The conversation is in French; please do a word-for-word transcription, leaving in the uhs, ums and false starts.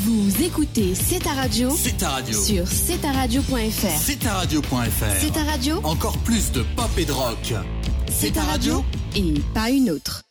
Vous écoutez C'est ta radio. C'est ta radio. Sur c'est ta radio point f r. C'est ta radio point f r. C'est ta radio. Encore plus de pop et de rock. C'est ta radio et pas une autre.